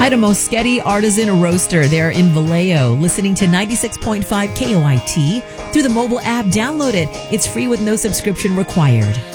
Hi to Moschetti Artisan Roaster. They're in Vallejo, listening to 96.5 KOIT through the mobile app. Download it. It's free with no subscription required.